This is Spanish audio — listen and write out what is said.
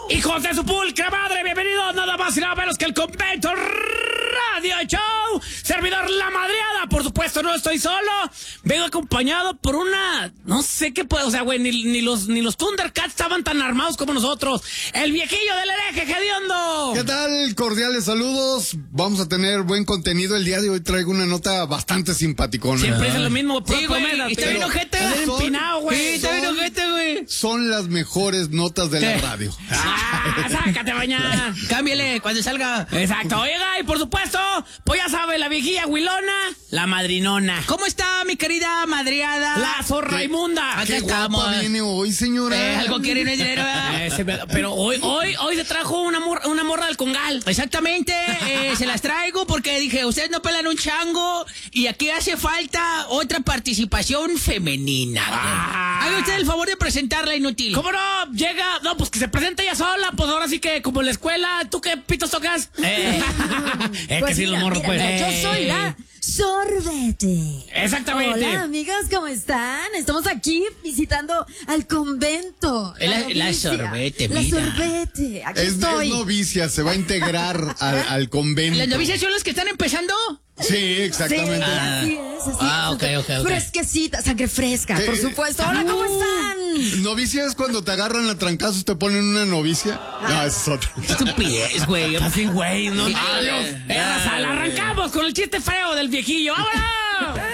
Hijos de su pulcra madre, bienvenidos nada más y nada menos que el Convento Radio Show. Servidor La Madreada, por supuesto, no estoy solo. Vengo acompañado por una... No sé qué puede... O sea, güey, ni los Thundercats estaban tan armados como nosotros. El viejillo del hereje hediondo. ¿Qué tal? Cordiales saludos. Vamos a tener buen contenido. El día de hoy traigo una nota bastante simpaticona. Siempre es lo mismo. Sí, güey. Está bien ojete. Empinado, güey. Sí, está bien ojete, güey. Son las mejores notas de la radio. Sácate, baña. Cámbiale cuando salga. Exacto. Oiga, y por supuesto, pues ya sabe, la viejilla Huilona, la madrinona. ¿Cómo está, mi querida madreada? La zorra inmunda. Acá Qué estamos. guapa viene hoy, señora. Algo quiere no es dinero, ¿verdad? Pero hoy se trajo una morra del Congal. Exactamente, se las traigo porque dije, ustedes no pelan un chango y aquí hace falta otra participación femenina. Haga usted el favor de presentarla, inútil. ¿Cómo no? Llega, no, pues que se presente ella sola, pues ahora sí que como en la escuela, ¿tú qué pitos tocas? Pues que sí los morros, pues. Yo soy la Sorbete. Exactamente. Hola, amigas, ¿cómo están? Estamos aquí visitando al convento. La novicia. Sorbete, La mira. Sorbete, aquí Es estoy. novicia, se va a al al convento. ¿Las novicias son las que están empezando? Sí, exactamente. Sí, así es, así es. Ok. Fresquecita, sangre fresca, por supuesto. Hola, ¿cómo están? Novicia es cuando te agarran a trancazos, te ponen una novicia. No, esa es otra. Estupidez, güey. Así, güey, no. Sí, Adiós. ya. Arrasala, arrancamos con el chiste feo del viejillo. ¡Vámonos!